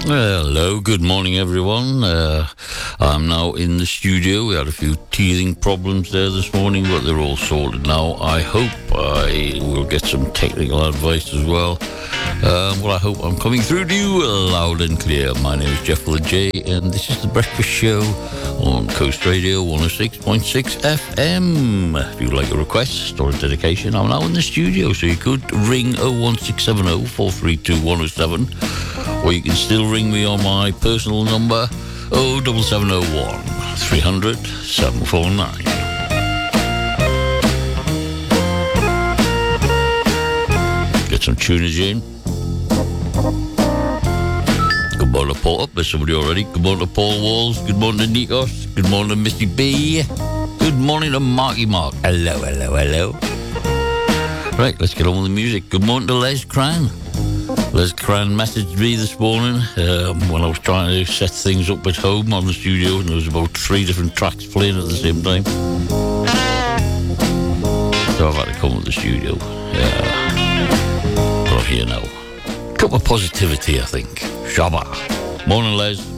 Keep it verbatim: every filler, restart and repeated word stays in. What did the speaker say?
Hello, good morning everyone. Uh, I'm now in the studio. We had a few teething problems there this morning, but they're all sorted now. I hope I will get some technical advice as well. Um, well, I hope I'm coming through to you loud and clear. My name is Jeff Le J, and this is The Breakfast Show on Coast Radio one oh six point six F M. If you'd like a request or a dedication, I'm now in the studio, so you could ring oh one six seven oh, four three two, one oh seven, or you can still ring me on my personal number oh seven seven oh one, three hundred, seven four nine. Get some tuners in. Good morning to Paul. Up, there's somebody already. Good morning to Paul Walls. Good morning to Nikos. Good morning to Misty B. Good morning to Marky Mark. Hello, hello, hello. Right, let's get on with the music. Good morning to Les Cran. Les Cran messaged me this morning um, when I was trying to set things up at home on the studio, and there was about three different tracks playing at the same time. So I've had to come to the studio. Yeah. But I'm here now. Cup of positivity, I think. Shabba. Morning, Les.